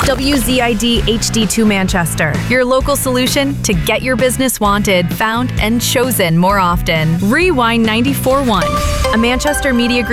WZID HD2 Manchester, your local solution to get your business wanted, found, and chosen more often. Rewind 94.1, a Manchester Media Group